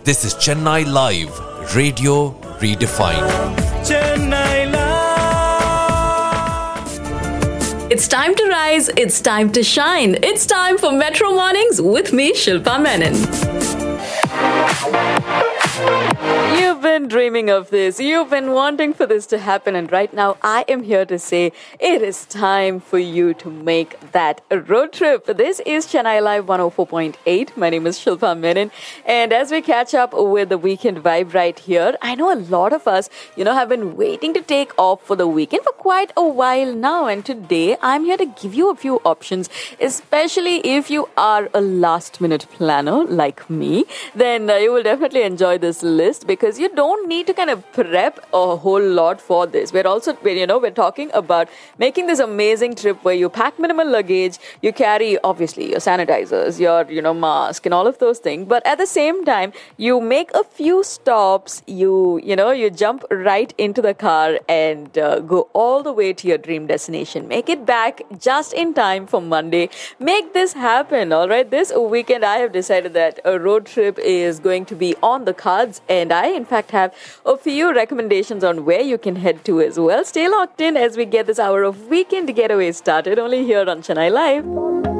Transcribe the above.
This is Chennai Live, Radio Redefined. Chennai Live. It's time to rise, it's time to shine. It's time for Metro Mornings with me, Shilpa Menon. You've been dreaming of this. You've been wanting for this to happen. And right now, I am here to say it is time for you to make that road trip. This is Chennai Live 104.8. My name is Shilpa Menon. And as we catch up with the weekend vibe right here, I know a lot of us, have been waiting to take off for the weekend for quite a while now. And today, I'm here to give you a few options, especially if you are a last-minute planner like me. Then you will definitely enjoy this list because you don't need to kind of prep a whole lot for this. We're talking about making this amazing trip where you pack minimal luggage, you carry obviously your sanitizers, your mask and all of those things, but at the same time you make a few stops, you jump right into the car and go all the way to your dream destination. Make it back just in time for Monday. Make this happen, all right? This weekend I have decided that a road trip is going to be on the cards, and I in fact have a few recommendations on where you can head to as well. Stay locked in as we get this hour of weekend getaway started only here on Chennai Live.